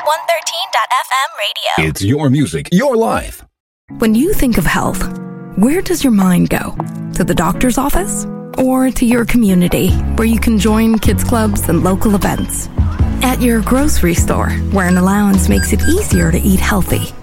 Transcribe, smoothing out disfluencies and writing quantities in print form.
113.FM radio. It's your music, your life. When you think of health, where does your mind go? To the doctor's office? Or to your community, where you can join kids clubs and local events? At your grocery store, where an allowance makes it easier to eat healthy?